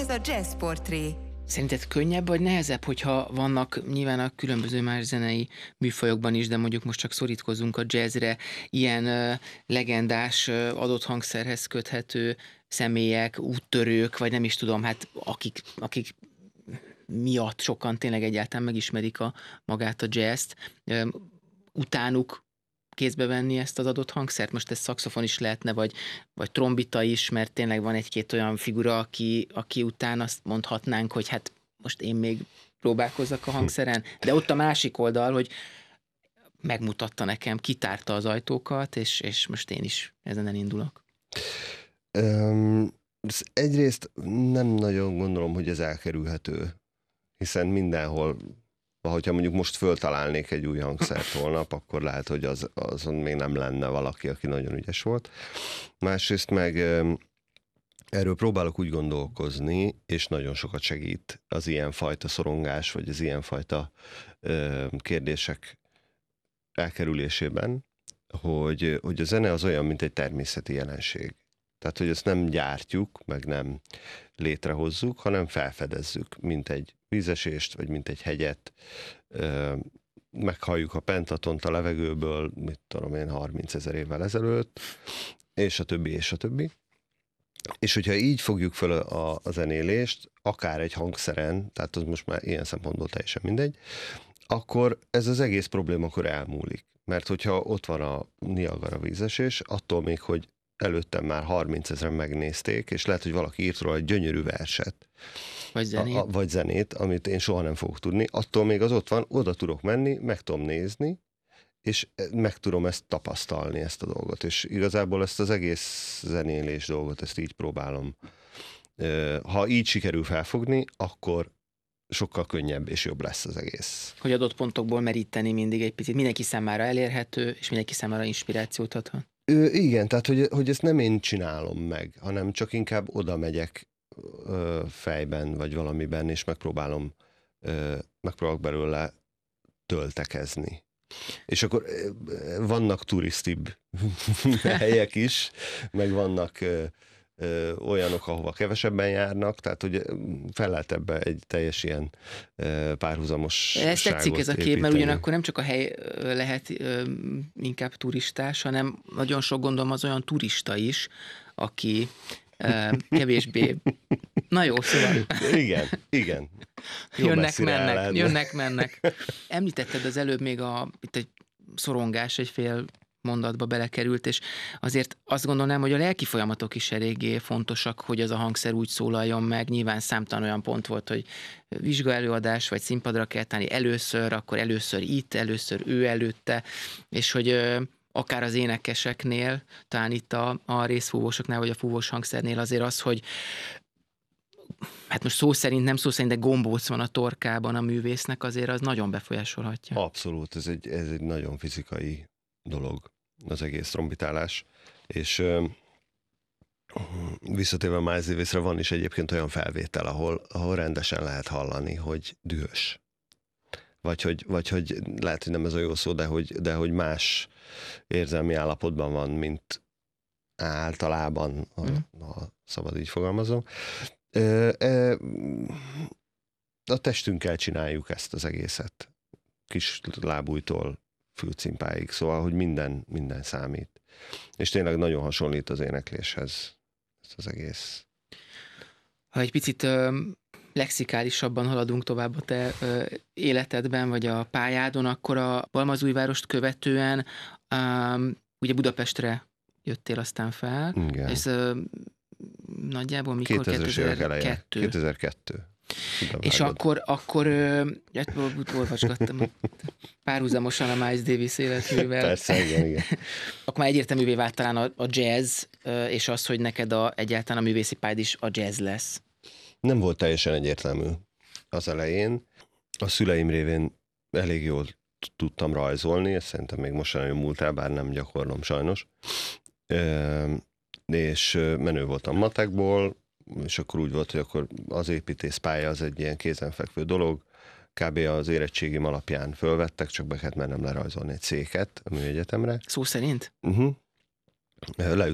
Ez a Jazz Portré. Szerinted könnyebb vagy nehezebb, hogyha vannak nyilván a különböző más zenei műfajokban is, de mondjuk most csak szorítkozunk a jazzre, ilyen legendás, adott hangszerhez köthető személyek, úttörők, vagy nem is tudom, hát akik miatt sokan tényleg egyáltalán megismerik magát a jazzt, utánuk kézbe venni ezt az adott hangszert? Most ez szaxofon is lehetne, vagy trombita is, mert tényleg van egy-két olyan figura, aki után azt mondhatnánk, hogy hát most én még próbálkozzak a hangszeren. De ott a másik oldal, hogy megmutatta nekem, kitárta az ajtókat, és most én is ezen elindulok. Egyrészt nem nagyon gondolom, hogy ez elkerülhető, hiszen mindenhol, hogyha mondjuk most föltalálnék egy új hangszert holnap, akkor lehet, hogy azon még nem lenne valaki, aki nagyon ügyes volt. Másrészt meg erről próbálok úgy gondolkozni, és nagyon sokat segít az ilyenfajta szorongás, vagy az ilyenfajta kérdések elkerülésében, hogy a zene az olyan, mint egy természeti jelenség. Tehát, hogy ezt nem gyártjuk, meg nem létrehozzuk, hanem felfedezzük, mint egy vízesést, vagy mint egy hegyet. Meghalljuk a pentatont a levegőből, mit tudom én, 30 000 évvel ezelőtt, és a többi, és a többi. És hogyha így fogjuk fel a zenélést, akár egy hangszeren, tehát az most már ilyen szempontból teljesen mindegy, akkor ez az egész probléma akkor elmúlik. Mert hogyha ott van a Niagara vízesés, attól még, hogy előttem már 30 000 megnézték, és lehet, hogy valaki írt róla egy gyönyörű verset. Vagy zenét, amit én soha nem fogok tudni. Attól még az ott van, oda tudok menni, meg tudom nézni, és meg tudom ezt tapasztalni, ezt a dolgot. És igazából ezt az egész zenélés dolgot, ezt így próbálom. Ha így sikerül felfogni, akkor sokkal könnyebb és jobb lesz az egész. Hogy adott pontokból meríteni mindig egy picit. Mindenki számára elérhető, és mindenki számára inspirációt adhat. Igen, tehát hogy ezt nem én csinálom meg, hanem csak inkább oda megyek fejben, vagy valamiben, és megpróbálok belőle töltekezni. És akkor vannak turisztibb helyek is, meg vannak olyanok, ahova kevesebben járnak, tehát hogy fel lehet ebbe egy teljes ilyen párhuzamosságot Ez tetszik ez a kép, építeni. mert ugyanakkor nem csak a hely lehet inkább turistás, hanem nagyon sok gondolom az olyan turista is, aki kevésbé... Na jó, szóval... Igen. Jönnek, mennek. Említetted az előbb még itt egy szorongás, egy fél mondatba belekerült, és azért azt gondolnám, hogy a lelki folyamatok is eléggé fontosak, hogy az a hangszer úgy szólaljon meg. Nyilván számtalan olyan pont volt, hogy vizsgaelőadás, vagy színpadra kell állni először, akkor először itt, először ő előtte, és hogy akár az énekeseknél, talán itt a részfúvósoknál, vagy a fúvós hangszernél azért az, hogy hát most szó szerint, nem szó szerint, de gombóc van a torkában a művésznek, azért az nagyon befolyásolhatja. Abszolút, ez egy nagyon fizikai dolog, az egész trombitálás, és visszatérve Miles Davisre van is egyébként olyan felvétel, ahol rendesen lehet hallani, hogy dühös. Vagy hogy lehet, hogy nem ez a jó szó, de hogy más érzelmi állapotban van, mint általában, ha szabad így fogalmazom. A testünkkel csináljuk ezt az egészet. Kis lábújtól fülcimpáig, szóval, hogy minden számít. És tényleg nagyon hasonlít az énekléshez ez az egész. Ha egy picit lexikálisabban haladunk tovább a te életedben, vagy a pályádon, akkor a Balmazújvárost követően ugye Budapestre jöttél aztán fel. Igen. És nagyjából mikor? 2000-es évek eleje. 2002. És akkor olvasgattam párhuzamosan a Miles Davis életművel. Persze, igen. Akkor már egyértelművé vált talán a jazz, és az, hogy neked egyáltalán a művészi pályád is a jazz lesz. Nem volt teljesen egyértelmű az elején. A szüleim révén elég jól tudtam rajzolni, ezt szerintem még most nagyon múlt el, bár nem gyakorlom sajnos. És menő voltam matekból, és akkor úgy volt, hogy akkor az építészpálya az egy ilyen kézenfekvő dolog, kb. Az érettségim alapján fölvettek, csak be kellett mennem lerajzolni egy széket a műegyetemre. Szó szerint?